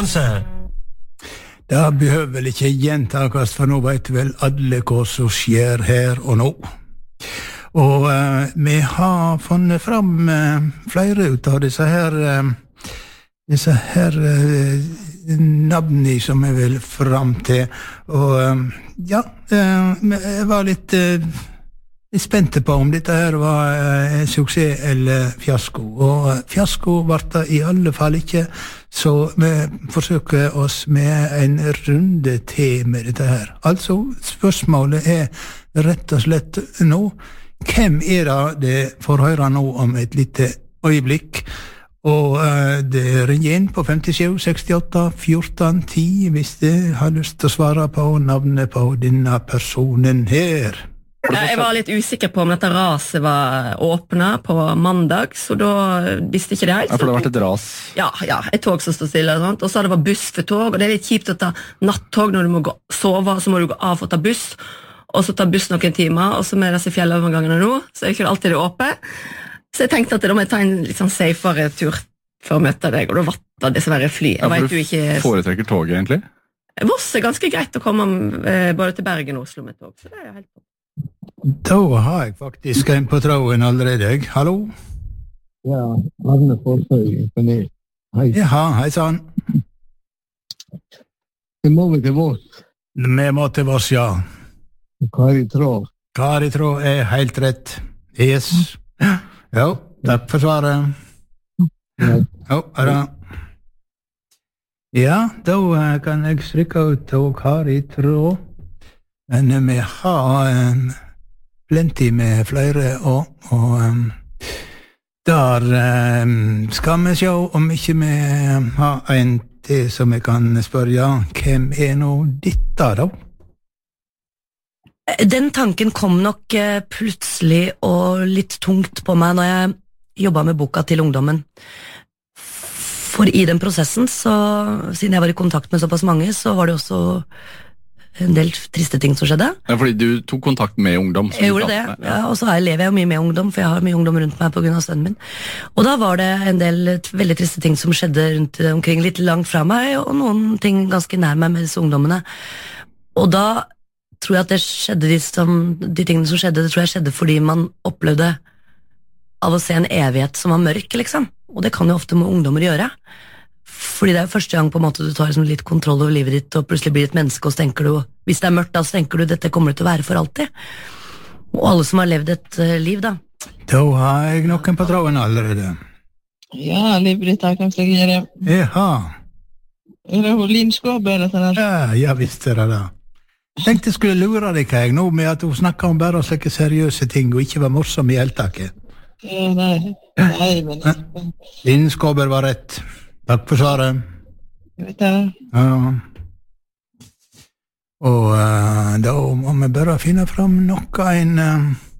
Konkurranse! Det behøver vel ikke gjentakast, for nå vet vel alle hva som skjer her og nå. Og vi har funnet fram flere ut av disse her navnene som jeg vil fram til. Og ja, jeg var litt spente på om dette her var suksess eller fiasko. Og fiasko var det i alle fall ikke, så vi forsøker oss med en runde til med dette her. Altså, spørsmålet rett og slett nå, hvem det får høre nå om et lite øyeblikk? Og det ringer inn på 57 68 14 10 hvis du har lyst til å svare på navnet på denne personen her. Jeg var litt usikker på om dette raset var åpnet på mandag, så da visste ikke det helt. Ja, for det har vært et ras. Ja, et tog som stod stille, og så det var buss for tog, og det litt kjipt å ta nattog når du må sove, så må du gå av og ta buss, og så ta buss noen timer, og så med disse fjellovergangene nå, så ikke alltid det åpent. Så jeg tenkte at da må jeg ta en litt sånn safere tur for å møte deg, og da var det dessverre fly. Ja, for du foretrekker toget egentlig? Voss ganske greit å komme både til Bergen og Oslo med tog, så det helt bra. Da har jeg faktisk en på tråden allerede. Hallo? Ja, Arne Forsøy. Hei. Ja, hei sann. Vi må til Voss. Vi må til Voss, ja. Kari Tråd. Kari Tråd helt rett. Yes. Jo, takk for svaret. Jo, da. Ja, da kan jeg strykke ut av Kari Tråd. Men vi har plenty med flere og der skal vi se om ikke vi har en til som vi kan spørre, hvem nå dette da? Den tanken kom nok plutselig og litt tungt på meg når jeg jobbet med boka til ungdommen. For i den prosessen, så, siden jeg var i kontakt med såpass mange, så var det også en del triste ting som skjedde. Ja, fordi du tok kontakt med ungdom. Jeg gjorde det, ja, og så lever jeg jo mye med ungdom, for jeg har mye ungdom rundt meg på grunn av sønnen min. Og da var det en del veldig triste ting som skjedde rundt omkring, litt langt fra meg, og noen ting ganske nær meg med disse ungdommene. Og da tror jeg at det skjedde de tingene som skjedde, det tror jeg skjedde fordi man opplevde av å se en evighet som var mørk, liksom. Og det kan jo ofte med ungdommer gjøre. Fordi det første gang på en måte du tar liksom litt kontroll over livet ditt, og plutselig blir et menneske, og så tenker du, hvis det mørkt da, så tenker du, dette kommer det til å være for alltid. Og alle som har levd et liv da. Da har jeg noen på tråden allerede. Ja, Liv-Britt, kan jeg gjøre det? Jaha. Det hun Linn Skåber, dette der? Ja, visst det da. Jeg tenkte jeg skulle lure deg her nå med at hun snakket om bare slike seriøse ting, og ikke var morsom i heltaket. Ja, nei, men... Linn Skåber var rett. Takk for svaret. Jeg vet det. Ja. Og da må vi bare finne fram noe